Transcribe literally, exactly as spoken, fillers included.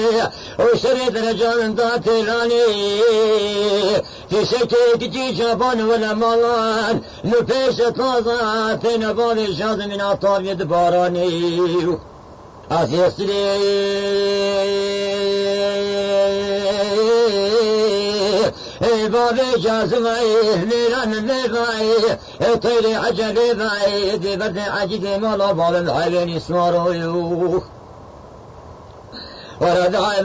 وشريت رجال داتلاني في سكتي جبان ولا مالان نفيش طازات نبال جاز من عطاب يدباراني أسيسري بابي جازمي نيران نباي تيري عجبي باي دي برد عجدي مالا بابا حيبين اسمارو ورد